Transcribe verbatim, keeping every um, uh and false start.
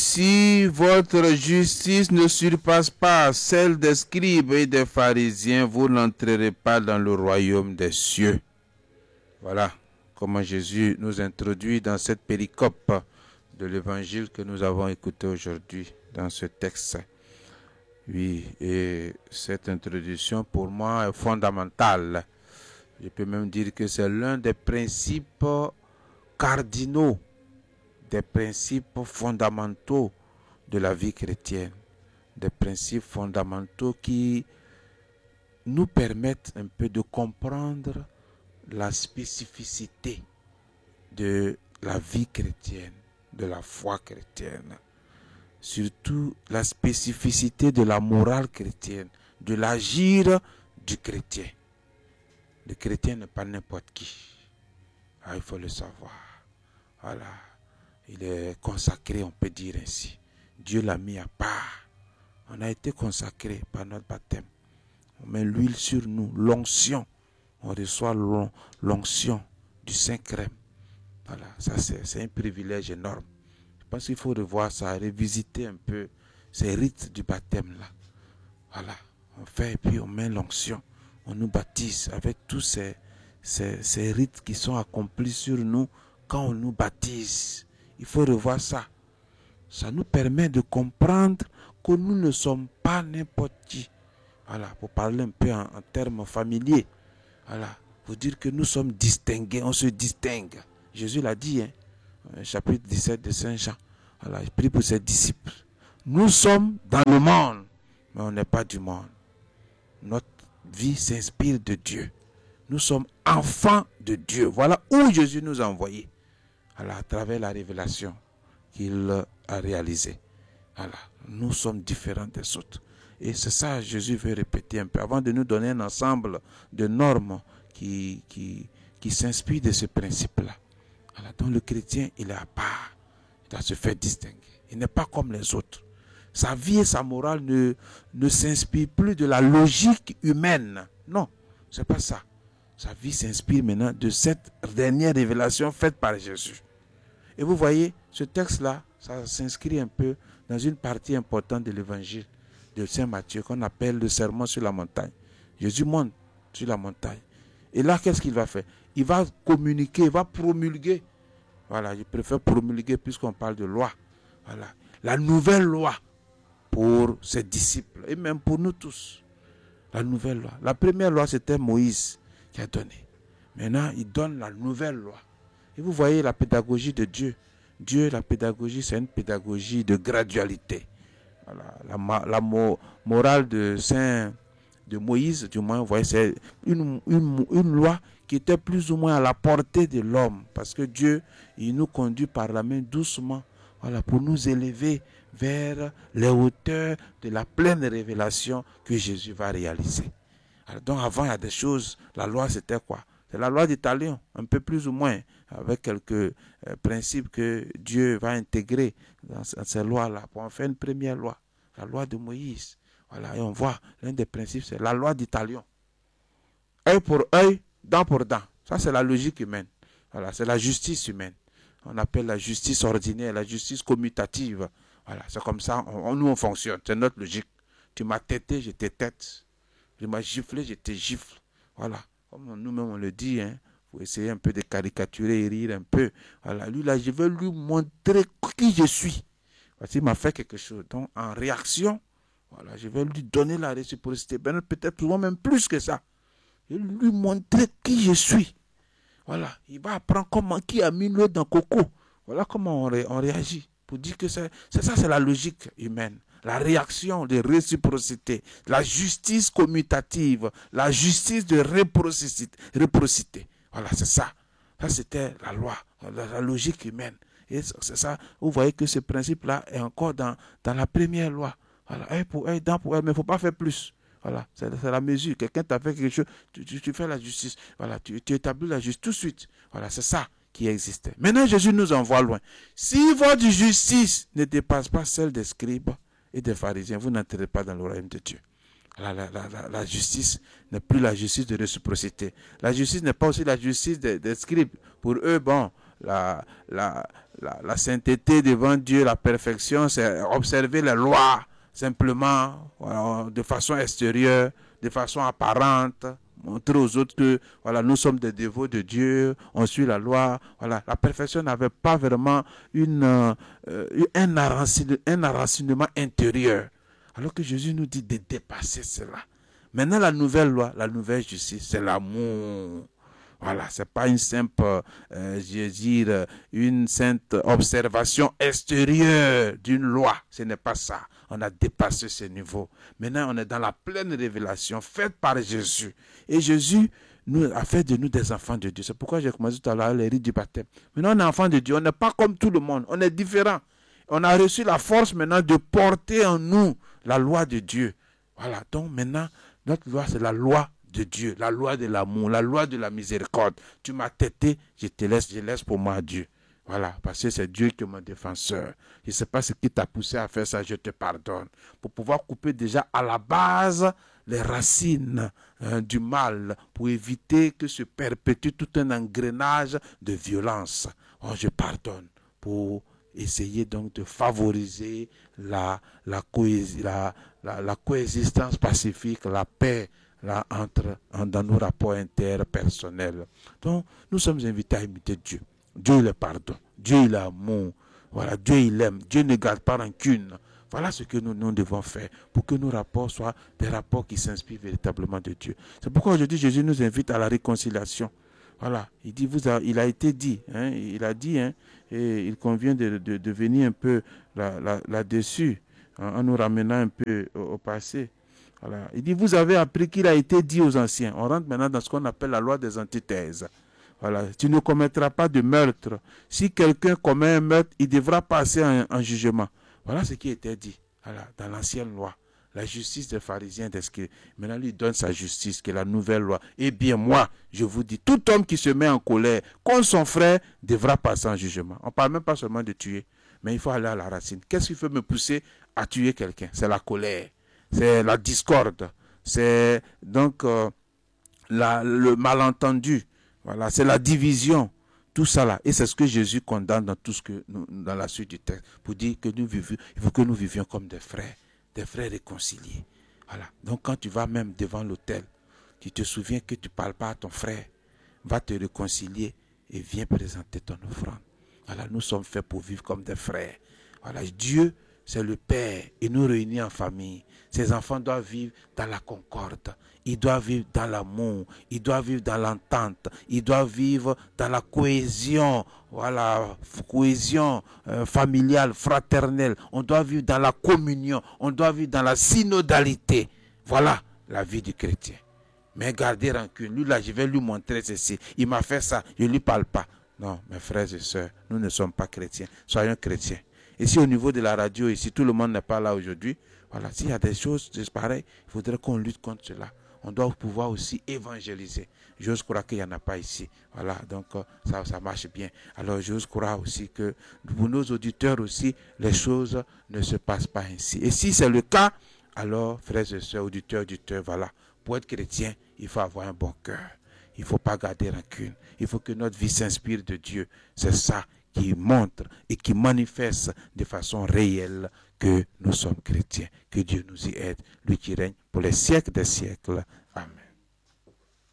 si votre justice ne surpasse pas celle des scribes et des pharisiens, vous n'entrerez pas dans le royaume des cieux. Voilà comment Jésus nous introduit dans cette péricope de l'évangile que nous avons écouté aujourd'hui dans ce texte. Oui, et cette introduction pour moi est fondamentale. Je peux même dire que c'est l'un des principes cardinaux, des principes fondamentaux de la vie chrétienne, des principes fondamentaux qui nous permettent un peu de comprendre la spécificité de la vie chrétienne, de la foi chrétienne, surtout la spécificité de la morale chrétienne, de l'agir du chrétien. Le chrétien n'est pas n'importe qui. Ah, il faut le savoir. Voilà. Il est consacré, on peut dire ainsi. Dieu l'a mis à part. On a été consacré par notre baptême. On met l'huile sur nous, l'onction. On reçoit l'onction du Saint-Crème. Voilà, ça c'est, c'est un privilège énorme. Je pense qu'il faut revoir ça, revisiter un peu ces rites du baptême là. Voilà, on fait et puis on met l'onction. On nous baptise avec tous ces, ces, ces rites qui sont accomplis sur nous quand on nous baptise. Il faut revoir ça. Ça nous permet de comprendre que nous ne sommes pas n'importe qui. Voilà, pour parler un peu en, en termes familiers. Voilà, pour dire que nous sommes distingués, on se distingue. Jésus l'a dit, hein, chapitre dix-sept de Saint Jean. Voilà, il prie pour ses disciples. Nous sommes dans le monde, mais on n'est pas du monde. Notre vie s'inspire de Dieu. Nous sommes enfants de Dieu. Voilà où Jésus nous a envoyés. Voilà, à travers la révélation qu'il a réalisée. Voilà, nous sommes différents des autres. Et c'est ça que Jésus veut répéter un peu avant de nous donner un ensemble de normes qui, qui, qui s'inspirent de ce principe-là. Voilà, donc le chrétien, il est à part. Il doit se faire distinguer. Il n'est pas comme les autres. Sa vie et sa morale ne, ne s'inspirent plus de la logique humaine. Non, c'est pas ça. Sa vie s'inspire maintenant de cette dernière révélation faite par Jésus. Et vous voyez, ce texte-là, ça s'inscrit un peu dans une partie importante de l'évangile de Saint Matthieu qu'on appelle le sermon sur la montagne. Jésus monte sur la montagne. Et là, qu'est-ce qu'il va faire? Il va communiquer, il va promulguer. Voilà, je préfère promulguer puisqu'on parle de loi. Voilà, la nouvelle loi pour ses disciples et même pour nous tous. La nouvelle loi. La première loi, c'était Moïse qui a donné. Maintenant, il donne la nouvelle loi. Et vous voyez la pédagogie de Dieu. Dieu, la pédagogie, c'est une pédagogie de gradualité. Voilà, la, la mo, morale de Saint de Moïse, du moins, vous voyez, c'est une, une, une loi qui était plus ou moins à la portée de l'homme. Parce que Dieu, il nous conduit par la main doucement, voilà, pour nous élever vers les hauteurs de la pleine révélation que Jésus va réaliser. Alors, donc avant, il y a des choses, la loi c'était quoi? C'est la loi d'Italien, un peu plus ou moins, avec quelques euh, principes que Dieu va intégrer dans, dans ces lois-là pour en faire une première loi, la loi de Moïse. Voilà, et on voit, l'un des principes, c'est la loi d'Italien. Œil pour œil, dent pour dent. Ça, c'est la logique humaine. Voilà, c'est la justice humaine. On appelle la justice ordinaire, la justice commutative. Voilà, c'est comme ça, on, on, nous on fonctionne, c'est notre logique. Tu m'as têté, je te tête. Tu m'as giflé, je te gifle. Voilà, comme nous-mêmes on le dit, hein. Faut essayer un peu de caricaturer et rire un peu. Voilà, lui là, je veux lui montrer qui je suis. Parce qu'il m'a fait quelque chose. Donc, en réaction, voilà, je vais lui donner la réciprocité. Ben, peut-être souvent même plus que ça. Je vais lui montrer qui je suis. Voilà, il va apprendre comment, qui a mis l'eau dans coco. Voilà comment on, ré, on réagit. Pour dire que c'est, c'est ça, c'est la logique humaine. La réaction de réciprocité, la justice commutative, la justice de réciprocité. réciprocité. Voilà, c'est ça. Ça, c'était la loi, la, la logique humaine. Et c'est ça, vous voyez que ce principe-là est encore dans, dans la première loi. Voilà, œil pour œil, dent pour œil, mais il ne faut pas faire plus. Voilà, c'est, c'est la mesure. Quelqu'un t'a fait quelque chose, tu, tu, tu fais la justice. Voilà, tu, tu établis la justice tout de suite. Voilà, c'est ça qui existait. Maintenant, Jésus nous envoie loin. Si votre justice ne dépasse pas celle des scribes et des pharisiens, vous n'entrez pas dans le royaume de Dieu. La, la, la, la, la justice n'est plus la justice de réciprocité. La justice n'est pas aussi la justice des, des scribes. Pour eux, bon, la, la, la, la sainteté devant Dieu, la perfection, c'est observer les lois simplement, voilà, de façon extérieure, de façon apparente, montrer aux autres que voilà, nous sommes des dévots de Dieu, on suit la loi. Voilà. La perfection n'avait pas vraiment une, euh, un, enracinement, un enracinement intérieur. Alors que Jésus nous dit de dépasser cela. Maintenant, la nouvelle loi, la nouvelle justice, c'est l'amour. Voilà, ce n'est pas une simple, euh, je veux dire, une simple observation extérieure d'une loi. Ce n'est pas ça. On a dépassé ce niveau. Maintenant, on est dans la pleine révélation faite par Jésus. Et Jésus nous a fait de nous des enfants de Dieu. C'est pourquoi j'ai commencé tout à l'heure les rites du baptême. Maintenant, on est enfants de Dieu. On n'est pas comme tout le monde. On est différent. On a reçu la force maintenant de porter en nous la loi de Dieu. Voilà. Donc maintenant, notre loi, c'est la loi de Dieu, la loi de l'amour, la loi de la miséricorde. Tu m'as têté, je te laisse, je laisse pour moi Dieu. Voilà, parce que c'est Dieu qui est mon défenseur. Je ne sais pas ce qui t'a poussé à faire ça, je te pardonne. Pour pouvoir couper déjà à la base les racines hein, du mal, pour éviter que se perpétue tout un engrenage de violence. Oh, je pardonne pour essayer donc de favoriser la, la, cohés, la, la, la coexistence pacifique, la paix, là, entre, dans nos rapports interpersonnels. Donc, nous sommes invités à imiter Dieu. Dieu, il est pardon. Dieu, il est amour. Voilà, Dieu, il aime. Dieu ne garde pas rancune. Voilà ce que nous, nous devons faire pour que nos rapports soient des rapports qui s'inspirent véritablement de Dieu. C'est pourquoi aujourd'hui, Jésus nous invite à la réconciliation. Voilà, il dit, vous a, il a été dit, hein, il a dit, hein, et il convient de, de, de venir un peu là, là, là-dessus, hein, en nous ramenant un peu au, au passé. Voilà. Il dit, vous avez appris qu'il a été dit aux anciens. On rentre maintenant dans ce qu'on appelle la loi des antithèses. Voilà. Tu ne commettras pas de meurtre. Si quelqu'un commet un meurtre, il devra passer en, en jugement. Voilà ce qui était dit voilà, dans l'ancienne loi. La justice des pharisiens, des scribes. Maintenant, lui donne sa justice, qui est la nouvelle loi. Eh bien, moi, je vous dis, tout homme qui se met en colère contre son frère devra passer en jugement. On ne parle même pas seulement de tuer, mais il faut aller à la racine. Qu'est-ce qui peut me pousser à tuer quelqu'un? C'est la colère. C'est la discorde, c'est donc euh, la, le malentendu, voilà, c'est la division, tout ça là. Et c'est ce que Jésus condamne dans tout ce que nous, dans la suite du texte, pour dire que nous vivions, il faut que nous vivions comme des frères, des frères réconciliés. Voilà. Donc quand tu vas même devant l'autel, tu te souviens que tu ne parles pas à ton frère, va te réconcilier et viens présenter ton offrande. Voilà, nous sommes faits pour vivre comme des frères. Voilà, Dieu, c'est le Père, il nous réunit en famille. Ces enfants doivent vivre dans la concorde, ils doivent vivre dans l'amour, ils doivent vivre dans l'entente, ils doivent vivre dans la cohésion, voilà, cohésion euh, familiale, fraternelle. On doit vivre dans la communion, on doit vivre dans la synodalité. Voilà la vie du chrétien. Mais garder rancune, lui là, je vais lui montrer ceci. Il m'a fait ça, je ne lui parle pas. Non, mes frères et sœurs, nous ne sommes pas chrétiens, soyons chrétiens. Et si au niveau de la radio, ici, tout le monde n'est pas là aujourd'hui, voilà, s'il y a des choses pareilles, il faudrait qu'on lutte contre cela. On doit pouvoir aussi évangéliser. J'ose croire qu'il n'y en a pas ici. Voilà, donc ça, ça marche bien. Alors j'ose croire aussi que pour nos auditeurs aussi, les choses ne se passent pas ainsi. Et si c'est le cas, alors, frères et sœurs, auditeurs, auditeurs, voilà, pour être chrétien, il faut avoir un bon cœur. Il ne faut pas garder rancune. Il faut que notre vie s'inspire de Dieu. C'est ça qui montre et qui manifeste de façon réelle que nous sommes chrétiens. Que Dieu nous y aide, lui qui règne pour les siècles des siècles. Amen.